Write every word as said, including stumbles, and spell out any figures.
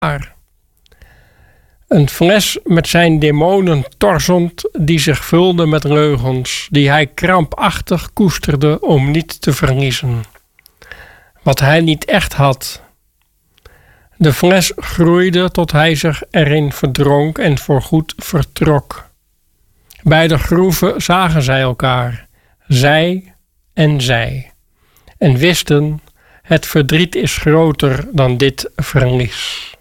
Een fles met zijn demonen torzend die zich vulde met leugens, die hij krampachtig koesterde om niet te verliezen. Wat hij niet echt had. De fles groeide tot hij zich erin verdronk en voorgoed vertrok. Bij de groeven zagen zij elkaar, zij en zij, en wisten, het verdriet is groter dan dit verlies.